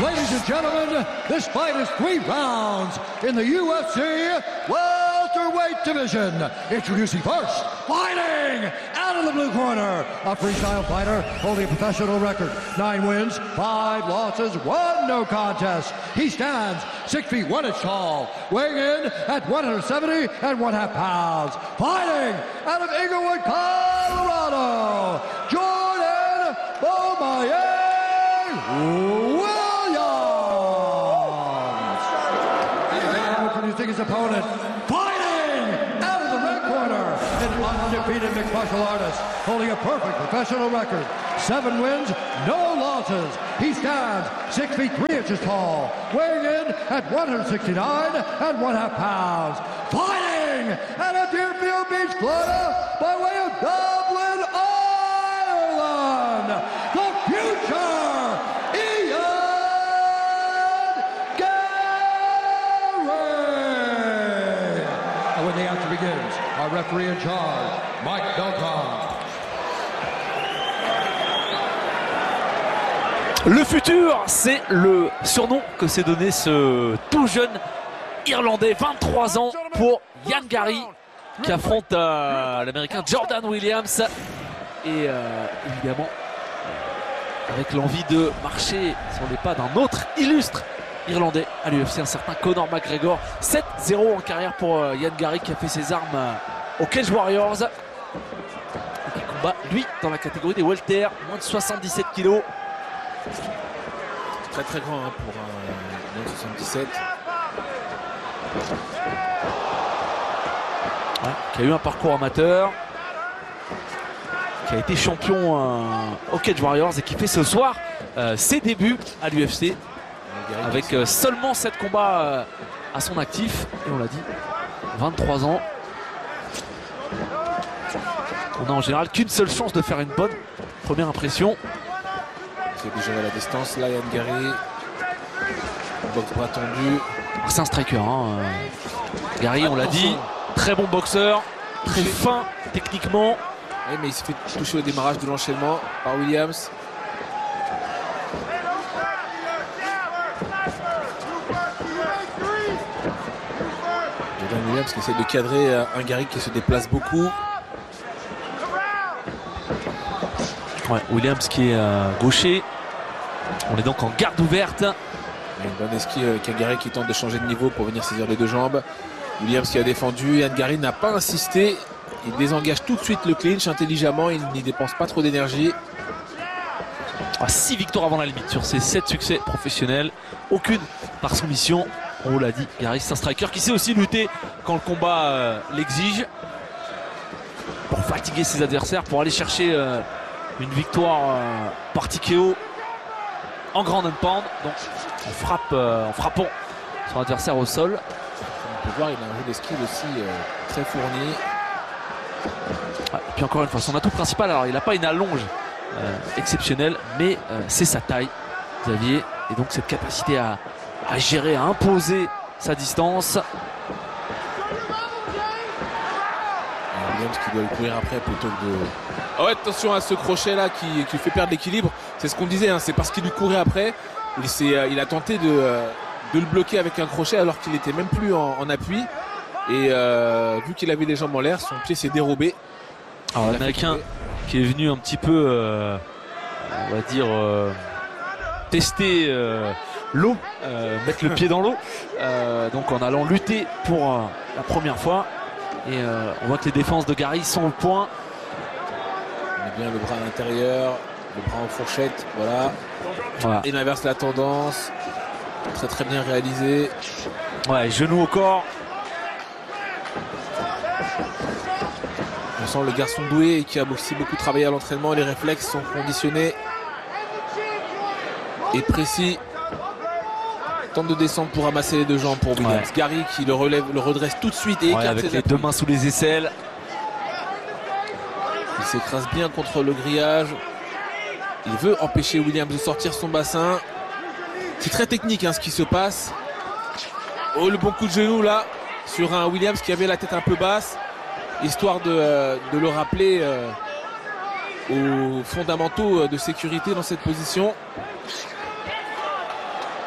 Ladies and gentlemen, this fight is 3 rounds in the UFC welterweight division. Introducing first, fighting out of the blue corner, a freestyle fighter holding a professional record. 9 wins, 5 losses, 1 no contest. He stands 6 feet 1 inch tall, weighing in at 170 and 1/2 pounds. Fighting out of Inglewood, Colorado, Jordan Beaumaye Williams. And now introducing his opponent, fighting out of the red corner, an undefeated mixed martial artist, holding a perfect professional record. 7 wins, no losses. He stands 6 feet 3 inches tall, weighing in at 169 and 1/2 pounds. Fighting out of Deerfield Beach, Florida, by way of Dublin, Ireland, the future Ian Gary. And when the action begins, our referee in charge, Mike Belton. Le futur, c'est le surnom que s'est donné ce tout jeune Irlandais, 23 ans, pour Ian Gary, qui affronte l'Américain Jordan Williams. Et évidemment, avec l'envie de marcher sur les pas d'un autre illustre Irlandais à l'UFC, un certain Conor McGregor. 7-0 en carrière pour Ian Gary, qui a fait ses armes aux Cage Warriors. Et qui combat, lui, dans la catégorie des welter, moins de 77 kilos. Très très grand hein, pour un 77. Ouais, qui a eu un parcours amateur, qui a été champion au Cage Warriors et qui fait ce soir ses débuts à l'UFC avec seulement 7 combats à son actif. Et on l'a dit, 23 ans. On a en général qu'une seule chance de faire une bonne première impression. C'est déjà à la distance, là Ian Gary, boxe bras tendu. C'est un striker hein. Gary, on l'a dit, très bon boxeur, très fin techniquement. Oui, mais il s'est fait toucher au démarrage de l'enchaînement par Williams. Jordan Williams qui essaie de cadrer un Gary qui se déplace beaucoup. Ouais, Williams qui est gaucher. On est donc en garde ouverte. Une bonne esquive, Ian Gary qui tente de changer de niveau pour venir saisir les 2 jambes. Williams qui a défendu. Ian Gary n'a pas insisté. Il désengage tout de suite le clinch intelligemment. Il n'y dépense pas trop d'énergie. 6 victoires avant la limite sur ses 7 succès professionnels. Aucune par soumission. On vous l'a dit, Gary, c'est un striker qui sait aussi lutter quand le combat l'exige. Pour fatiguer ses adversaires, pour aller chercher une victoire par TKO en grand and pound. Donc on frappe en frappant son adversaire au sol. On peut voir, il a un jeu d'esquive aussi très fourni. Ouais, et puis encore une fois, son atout principal, alors il n'a pas une allonge exceptionnelle, mais c'est sa taille, Xavier, et donc cette capacité à gérer, à imposer sa distance. Williams qui doit le courir après plutôt que de... Oh, attention à ce crochet là qui fait perdre l'équilibre. C'est ce qu'on disait, hein, c'est parce qu'il lui courait après. Il a tenté de le bloquer avec un crochet alors qu'il n'était même plus en appui. Et vu qu'il avait les jambes en l'air, son pied s'est dérobé. Alors l'Américain qui est venu un petit peu, on va dire, tester l'eau, mettre le pied dans l'eau. Donc en allant lutter pour la première fois. Et on voit que les défenses de Gary sont au point. On est bien le bras à l'intérieur, le bras en fourchette, voilà. Il inverse la tendance. Très très bien réalisé. Ouais, genou au corps. On sent le garçon doué et qui a aussi beaucoup travaillé à l'entraînement. Les réflexes sont conditionnés et précis. Tente de descendre pour ramasser les 2 jambes pour Williams. Ouais. Gary qui le relève, le redresse tout de suite et écarte avec les 2 mains sous les aisselles. Il s'écrase bien contre le grillage. Il veut empêcher Williams de sortir son bassin. C'est très technique hein, ce qui se passe. Oh, le bon coup de genou là sur un Williams qui avait la tête un peu basse, histoire de le rappeler aux fondamentaux de sécurité dans cette position.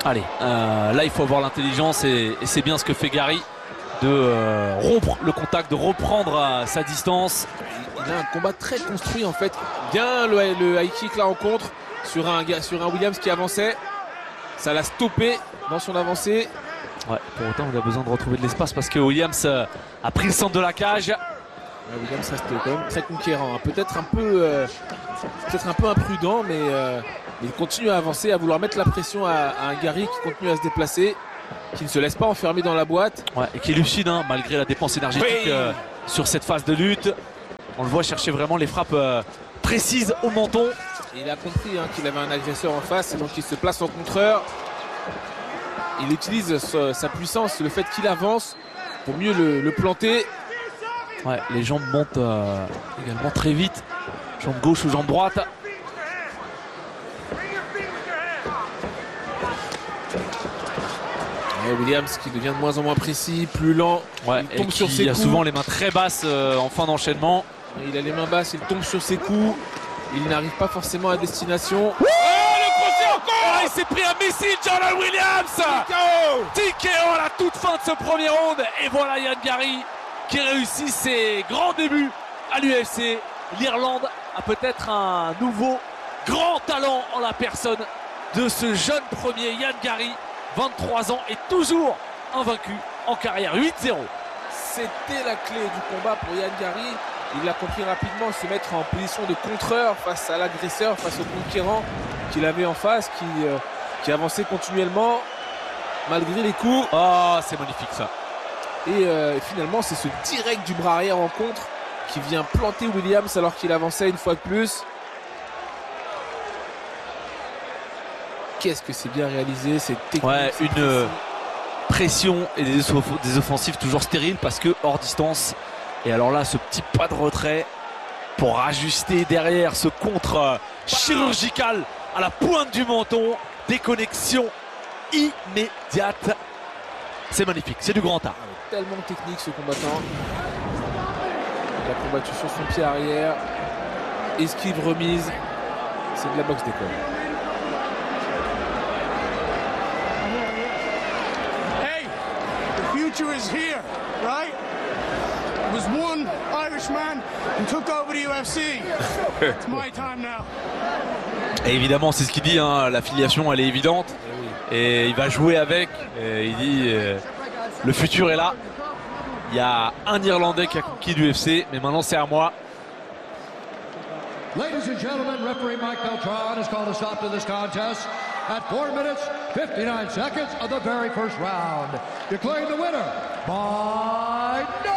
Allez, là il faut avoir l'intelligence et c'est bien ce que fait Gary de rompre le contact, de reprendre sa distance. Il a un combat très construit en fait. Bien le high kick là en contre sur un Williams qui avançait. Ça l'a stoppé dans son avancée. Ouais, pour autant il a besoin de retrouver de l'espace parce que Williams a pris le centre de la cage. Ouais, Williams reste quand même très conquérant, hein. Peut-être un peu imprudent, mais il continue à avancer, à vouloir mettre la pression à un Gary qui continue à se déplacer, qui ne se laisse pas enfermer dans la boîte. Ouais, et qui est lucide hein, malgré la dépense énergétique sur cette phase de lutte. On le voit chercher vraiment les frappes précises au menton. Et il a compris hein, qu'il avait un agresseur en face, et donc il se place en contreur. Il utilise sa puissance, le fait qu'il avance pour mieux le planter. Ouais, les jambes montent également très vite. Jambe gauche ou jambe droite. Et Williams qui devient de moins en moins précis, plus lent. Ouais, il tombe sur ses coups. Il a souvent les mains très basses en fin d'enchaînement. Il a les mains basses, il tombe sur ses coups. Il n'arrive pas forcément à destination. Oh, le crochet encore! Il s'est pris un missile, Jordan Williams! TKO à la toute fin de ce premier round. Et voilà Ian Gary qui réussit ses grands débuts à l'UFC. L'Irlande a peut-être un nouveau grand talent en la personne de ce jeune premier Ian Gary, 23 ans et toujours invaincu en carrière. 8-0. C'était la clé du combat pour Ian Gary. Il a compris rapidement se mettre en position de contreur face à l'agresseur, face au conquérant qu'il avait en face, qui avançait continuellement malgré les coups. Oh, c'est magnifique ça. Et finalement, c'est ce direct du bras arrière en contre qui vient planter Williams alors qu'il avançait une fois de plus. Qu'est-ce que c'est bien réalisé, c'est technique. Ouais, une pression et des offensives toujours stériles parce que hors distance. Et alors là, ce petit pas de retrait pour ajuster derrière ce contre chirurgical à la pointe du menton. Déconnexion immédiate. C'est magnifique, c'est du grand art. Tellement technique ce combattant. Il a combattu sur son pied arrière. Esquive remise. C'est de la boxe d'école. Hey, the future is here, right? It was one Irishman who took over the UFC. It's my time now. Et évidemment, c'est ce qu'il dit, hein, l'affiliation elle est évidente. Et il va jouer avec. Et il dit le futur est là. Il y a un Irlandais qui a conquis l'UFC, mais maintenant c'est à moi. Ladies and gentlemen, referee Mike Beltran has called a stop to this contest at 4 minutes, 59 seconds of the very first round. Declaring the winner by